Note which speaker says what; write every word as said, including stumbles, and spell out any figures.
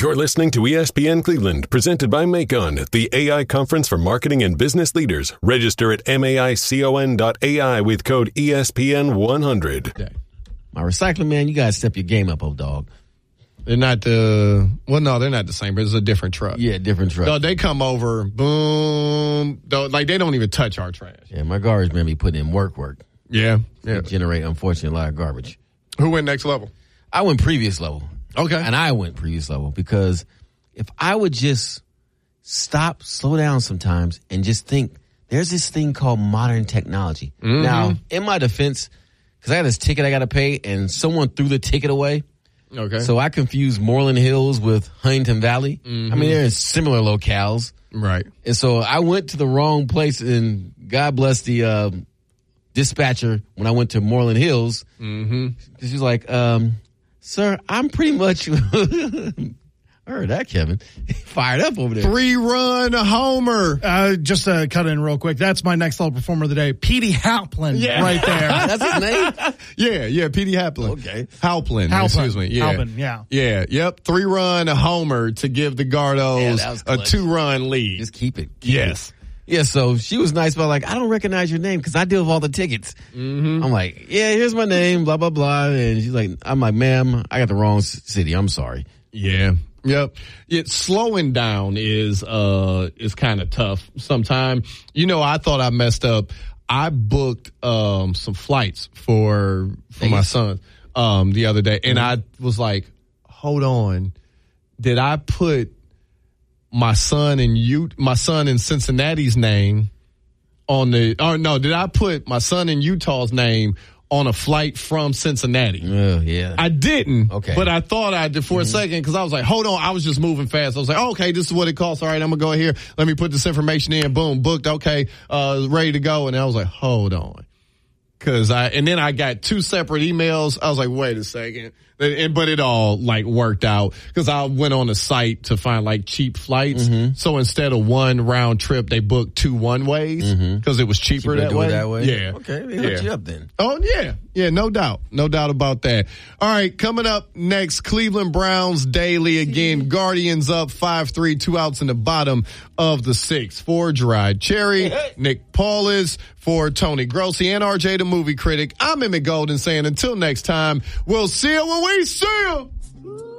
Speaker 1: You're listening to E S P N Cleveland, presented by Macon, the A I conference for marketing and business leaders. Register at maicon dot A I with code E S P N one hundred.
Speaker 2: My recycling man, you gotta step your game up, old dog.
Speaker 3: They're not the, well, no, they're not the same, but it's a different truck.
Speaker 2: Yeah, different truck.
Speaker 3: No, they come over, boom, like they don't even touch our trash.
Speaker 2: Yeah, my garbage man be putting in work work.
Speaker 3: Yeah. yeah.
Speaker 2: They generate, unfortunately, a lot of garbage.
Speaker 3: Who went next level?
Speaker 2: I went previous level.
Speaker 3: Okay.
Speaker 2: And I went previous level because if I would just stop, slow down sometimes and just think, there's this thing called modern technology. Mm-hmm. Now, in my defense, because I got this ticket I got to pay and someone threw the ticket away.
Speaker 3: Okay.
Speaker 2: So I confused Moreland Hills with Huntington Valley.
Speaker 3: Mm-hmm.
Speaker 2: I mean, they're in similar locales.
Speaker 3: Right.
Speaker 2: And so I went to the wrong place, and God bless the uh, dispatcher when I went to Moreland Hills.
Speaker 3: Mm-hmm.
Speaker 2: She was like, um, sir, I'm pretty much... I heard that, Kevin. Fired up over there.
Speaker 3: Three-run homer.
Speaker 4: Uh, just to cut in real quick, that's my next level performer of the day, Petey Halplin,
Speaker 3: yeah.
Speaker 4: right there.
Speaker 2: That's his name?
Speaker 3: Yeah, yeah, Petey Halplin.
Speaker 2: Okay.
Speaker 3: Halplin,
Speaker 4: Halplin.
Speaker 3: excuse me. Yeah.
Speaker 4: Halplin, yeah.
Speaker 3: Yeah, yep. Three-run homer to give the Gardos
Speaker 2: yeah,
Speaker 3: a two-run lead.
Speaker 2: Just keep it. Keep
Speaker 3: yes.
Speaker 2: It. Yeah, so she was nice, but like, I don't recognize your name because I deal with all the tickets.
Speaker 3: Mm-hmm.
Speaker 2: I'm like, yeah, here's my name, blah, blah, blah. And she's like, I'm like, ma'am, I got the wrong city. I'm sorry.
Speaker 3: Yeah. Yep. It slowing down is uh is kind of tough sometimes. You know, I thought I messed up. I booked um some flights for for my son um the other day, and I was like, hold on, did I put my son in U my son in Cincinnati's name on the or no, did I put my son in Utah's name on a flight from Cincinnati?
Speaker 2: Oh, yeah.
Speaker 3: I didn't.
Speaker 2: Okay.
Speaker 3: But I thought I did for mm-hmm. a second because I was like, hold on. I was just moving fast. I was like, oh, okay, this is what it costs. All right, I'm going to go here. Let me put this information in. Boom, booked. Okay, uh, ready to go. And I was like, hold on. Cause I, and then I got two separate emails. I was like, wait a second. And, but it all like worked out because I went on a site to find like cheap flights. Mm-hmm. So instead of one round trip, they booked two one ways because mm-hmm. it was cheaper, cheaper that, way.
Speaker 2: that way.
Speaker 3: Yeah.
Speaker 2: Okay. They
Speaker 3: yeah.
Speaker 2: hooked you up then.
Speaker 3: Oh yeah. Yeah. No doubt. No doubt about that. All right. Coming up next, Cleveland Browns daily again. Guardians up five three, two outs in the bottom of the sixth. For Gerard Cherry, Nick Paulus, for Tony Grossi and R J the movie critic. I'm Emmett Golden saying until next time, we'll see you when we see you.